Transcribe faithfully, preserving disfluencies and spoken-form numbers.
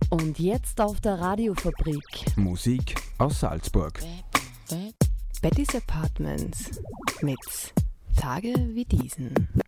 Und jetzt auf der Radiofabrik. Musik aus Salzburg. Betty's Apartments mit Tage wie diesen.